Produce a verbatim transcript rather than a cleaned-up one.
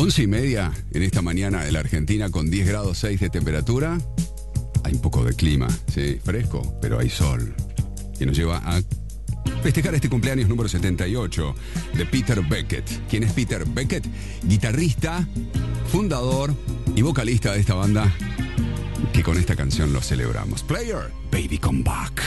Once y media en esta mañana de la Argentina con diez grados seis de temperatura. Hay un poco de clima, sí, fresco, pero hay sol. Y nos lleva a festejar este cumpleaños número setenta y ocho de Peter Beckett. ¿Quién es Peter Beckett? Guitarrista, fundador y vocalista de esta banda que con esta canción lo celebramos. Player, Baby Come Back.